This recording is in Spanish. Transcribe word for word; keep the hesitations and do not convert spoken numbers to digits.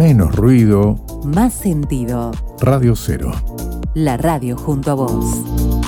menos ruido, más sentido. Radio Cero. La radio junto a vos.